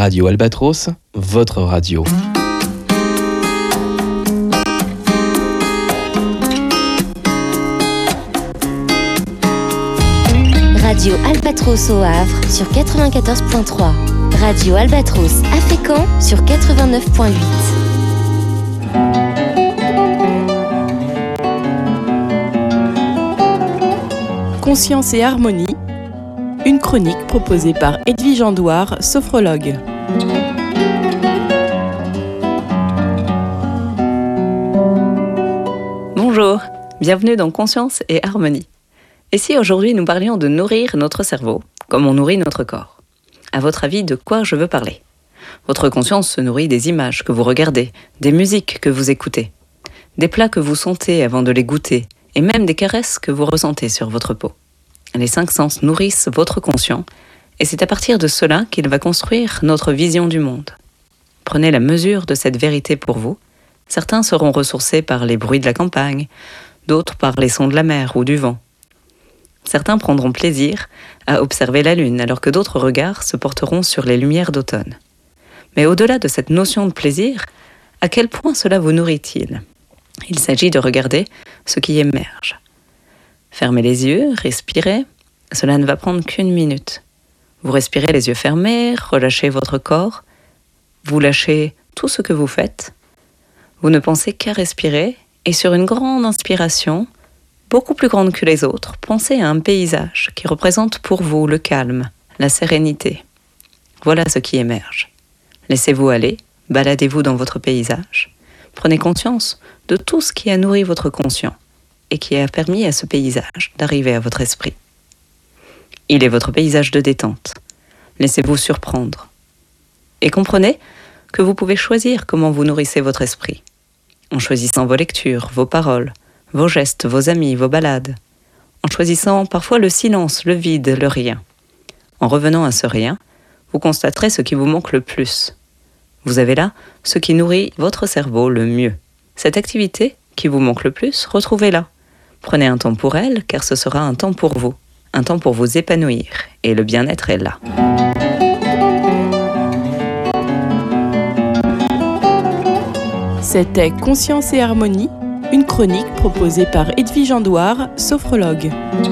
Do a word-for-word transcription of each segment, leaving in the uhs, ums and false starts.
Radio Albatros, votre radio. Radio Albatros au Havre sur quatre-vingt-quatorze virgule trois. Radio Albatros à Fécamp sur quatre-vingt-neuf virgule huit. Conscience et harmonie, une chronique proposée par Edwige Andouard, sophrologue. Bonjour, bienvenue dans Conscience et harmonie. Et si aujourd'hui nous parlions de nourrir notre cerveau, comme on nourrit notre corps? À votre avis, de quoi je veux parler? Votre conscience se nourrit des images que vous regardez, des musiques que vous écoutez, des plats que vous sentez avant de les goûter, et même des caresses que vous ressentez sur votre peau. Les cinq sens nourrissent votre conscient, et c'est à partir de cela qu'il va construire notre vision du monde. Prenez la mesure de cette vérité pour vous. Certains seront ressourcés par les bruits de la campagne, d'autres par les sons de la mer ou du vent. Certains prendront plaisir à observer la lune, alors que d'autres regards se porteront sur les lumières d'automne. Mais au-delà de cette notion de plaisir, à quel point cela vous nourrit-il? Il s'agit de regarder ce qui émerge. Fermez les yeux, respirez, cela ne va prendre qu'une minute. Vous respirez les yeux fermés, relâchez votre corps, vous lâchez tout ce que vous faites. Vous ne pensez qu'à respirer, et sur une grande inspiration, beaucoup plus grande que les autres, pensez à un paysage qui représente pour vous le calme, la sérénité. Voilà ce qui émerge. Laissez-vous aller, baladez-vous dans votre paysage. Prenez conscience de tout ce qui a nourri votre conscient et qui a permis à ce paysage d'arriver à votre esprit. Il est votre paysage de détente. Laissez-vous surprendre. Et comprenez que vous pouvez choisir comment vous nourrissez votre esprit, en choisissant vos lectures, vos paroles, vos gestes, vos amis, vos balades, en choisissant parfois le silence, le vide, le rien. En revenant à ce rien, vous constaterez ce qui vous manque le plus. Vous avez là ce qui nourrit votre cerveau le mieux. Cette activité qui vous manque le plus, retrouvez-la. Prenez un temps pour elle, car ce sera un temps pour vous, un temps pour vous épanouir, et le bien-être est là. C'était Conscience et harmonie, une chronique proposée par Edwige Andouard, sophrologue.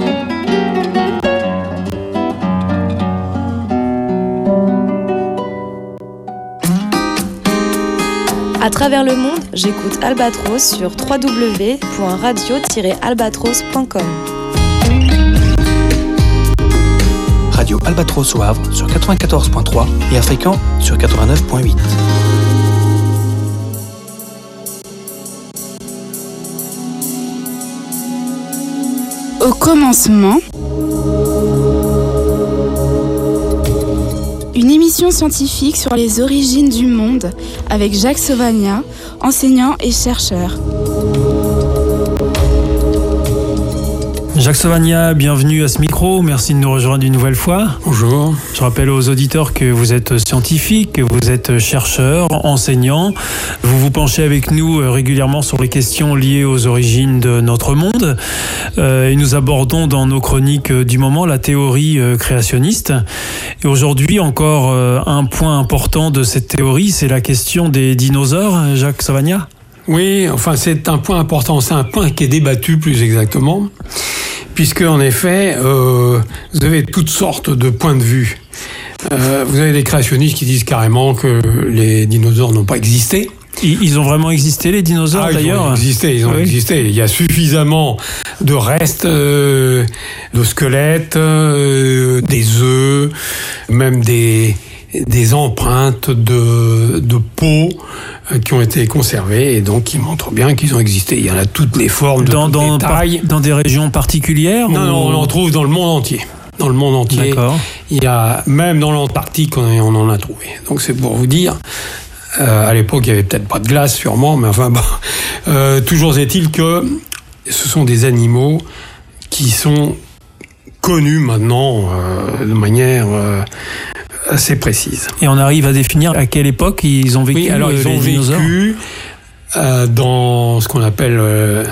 À travers le monde, j'écoute Albatros sur w w w point radio tiret albatros point com. Radio Albatros au Havre sur quatre-vingt-quatorze virgule trois et à Fécamp sur quatre-vingt-neuf virgule huit. Au commencement, une émission scientifique sur les origines du monde avec Jacques Sauvagnat, enseignant et chercheur. Jacques Sauvagnat, bienvenue à ce micro, merci de nous rejoindre une nouvelle fois. Bonjour. Je rappelle aux auditeurs que vous êtes scientifique, que vous êtes chercheur, enseignant. Vous vous penchez avec nous régulièrement sur les questions liées aux origines de notre monde. Euh, et nous abordons dans nos chroniques du moment la théorie créationniste. Et aujourd'hui, encore un point important de cette théorie, c'est la question des dinosaures, Jacques Sauvagnat. Oui, enfin c'est un point important, c'est un point qui est débattu plus exactement, puisque en effet, euh, vous avez toutes sortes de points de vue. Euh, vous avez des créationnistes qui disent carrément que les dinosaures n'ont pas existé. Ils ont vraiment existé, les dinosaures, ah, d'ailleurs? Ils ont existé, ils ont oui. existé. Il y a suffisamment de restes, euh, de squelettes, euh, des œufs, même des... des empreintes de, de peau qui ont été conservées et donc qui montrent bien qu'ils ont existé. Il y en a toutes les formes, de dans, toutes dans, les tailles. Par, dans des régions particulières? Non, ou... non, on en trouve dans le monde entier. Dans le monde entier. D'accord. Il y a, même dans l'Antarctique, on, on en a trouvé. Donc c'est pour vous dire, euh, à l'époque, il n'y avait peut-être pas de glace, sûrement, mais enfin, bon, euh, toujours est-il que ce sont des animaux qui sont connus maintenant euh, de manière... Euh, assez précise. Et on arrive à définir à quelle époque ils ont vécu? Oui, alors ils les ont dinosaures vécu euh, dans ce qu'on appelle euh,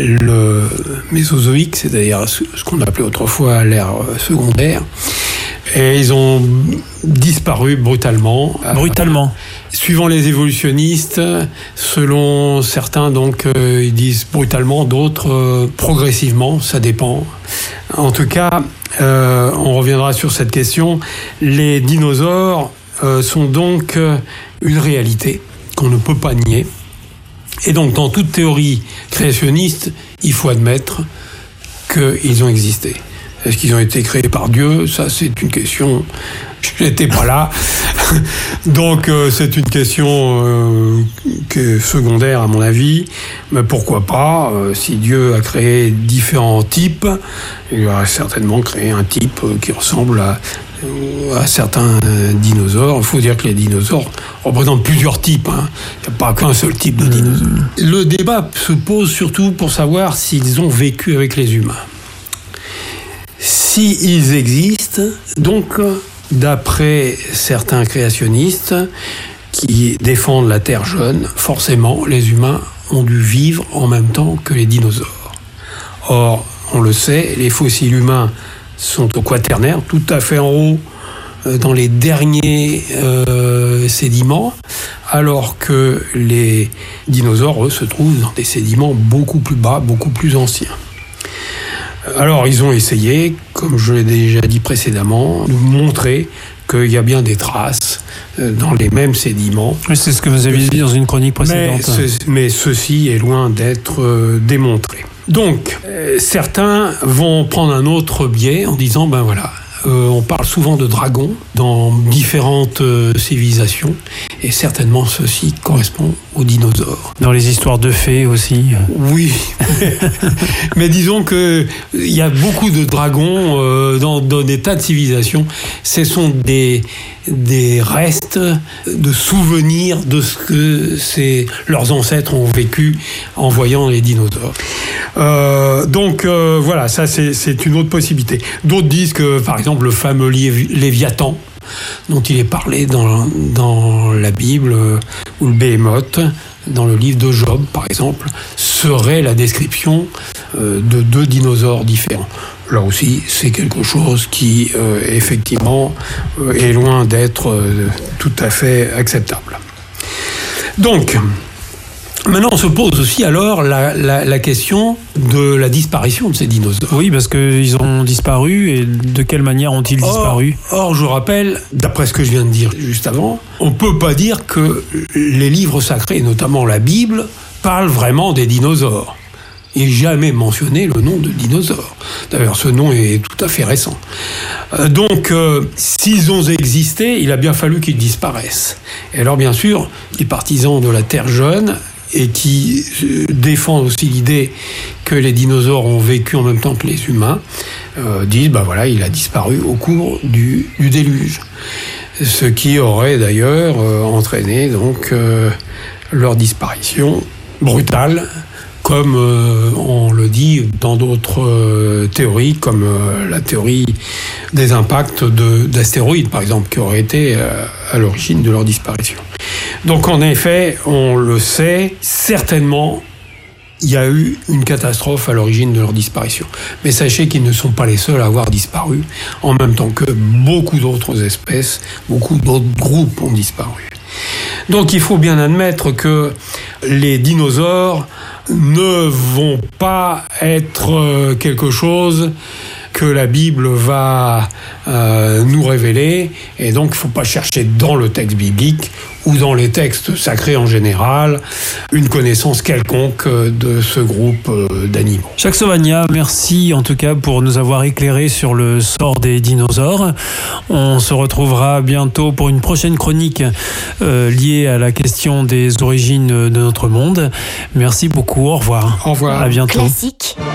le Mésozoïque, c'est-à-dire ce qu'on appelait autrefois l'ère secondaire. Et ils ont disparu brutalement. Brutalement. Suivant les évolutionnistes, selon certains, donc, euh, ils disent brutalement, d'autres euh, progressivement, ça dépend. En tout cas, euh, on reviendra sur cette question. Les dinosaures euh, sont donc euh, une réalité qu'on ne peut pas nier. Et donc, dans toute théorie créationniste, il faut admettre qu'ils ont existé. Est-ce qu'ils ont été créés par Dieu ? Ça, c'est une question... Je n'étais pas là. Donc, euh, c'est une question euh, qui est secondaire, à mon avis. Mais pourquoi pas ? euh, Si Dieu a créé différents types, il aurait certainement créé un type euh, qui ressemble à, euh, à certains euh, dinosaures. Il faut dire que les dinosaures représentent plusieurs types. Hein. Il n'y a pas qu'un seul type de dinosaure. Le débat se pose surtout pour savoir s'ils ont vécu avec les humains. S'ils existent, donc, d'après certains créationnistes qui défendent la Terre jeune, forcément, les humains ont dû vivre en même temps que les dinosaures. Or, on le sait, les fossiles humains sont au Quaternaire, tout à fait en haut, dans les derniers euh, sédiments, alors que les dinosaures, eux, se trouvent dans des sédiments beaucoup plus bas, beaucoup plus anciens. Alors, ils ont essayé, comme je l'ai déjà dit précédemment, de montrer qu'il y a bien des traces dans les mêmes sédiments. Oui, c'est ce que vous avez dit dans une chronique précédente. Mais, ce, mais ceci est loin d'être euh, démontré. Donc, euh, certains vont prendre un autre biais en disant, ben voilà, euh, on parle souvent de dragons dans différentes euh, civilisations, et certainement ceci correspond aux dinosaures. Dans les histoires de fées aussi. Oui, mais disons que il y a beaucoup de dragons euh, dans, dans des tas de civilisations. Ce sont des des restes de souvenirs de ce que ces, leurs ancêtres ont vécu en voyant les dinosaures. Euh, donc euh, voilà, ça c'est, c'est une autre possibilité. D'autres disent que, par exemple, le fameux Léviathan, dont il est parlé dans, dans la Bible, ou le Béhémoth, dans le livre de Job, par exemple, serait la description euh, de deux dinosaures différents. Là aussi, c'est quelque chose qui, euh, effectivement, euh, est loin d'être euh, tout à fait acceptable. Donc, maintenant, on se pose aussi alors la, la, la question de la disparition de ces dinosaures. Oui, parce qu'ils ont disparu, et de quelle manière ont-ils disparu ? Or, or, je rappelle, d'après ce que je viens de dire juste avant, on ne peut pas dire que les livres sacrés, notamment la Bible, parlent vraiment des dinosaures. Il n'est jamais mentionné le nom de dinosaure. D'ailleurs, ce nom est tout à fait récent. Euh, donc, euh, s'ils ont existé, il a bien fallu qu'ils disparaissent. Et alors, bien sûr, les partisans de la Terre jeune, et qui euh, défendent aussi l'idée que les dinosaures ont vécu en même temps que les humains, euh, disent, ben voilà, il a disparu au cours du, du déluge. Ce qui aurait d'ailleurs euh, entraîné donc euh, leur disparition brutale, comme euh, on le dit dans d'autres euh, théories, comme euh, la théorie des impacts de, d'astéroïdes, par exemple, qui auraient été euh, à l'origine de leur disparition. Donc en effet, on le sait, certainement, il y a eu une catastrophe à l'origine de leur disparition. Mais sachez qu'ils ne sont pas les seuls à avoir disparu, en même temps que beaucoup d'autres espèces, beaucoup d'autres groupes ont disparu. Donc il faut bien admettre que les dinosaures ne vont pas être quelque chose que la Bible va euh, nous révéler, et donc il ne faut pas chercher dans le texte biblique ou dans les textes sacrés en général une connaissance quelconque de ce groupe d'animaux. Jacques Sauvagnat, merci en tout cas pour nous avoir éclairé sur le sort des dinosaures. On se retrouvera bientôt pour une prochaine chronique euh, liée à la question des origines de notre monde. Merci beaucoup, au revoir. Au revoir. À bientôt. Classique.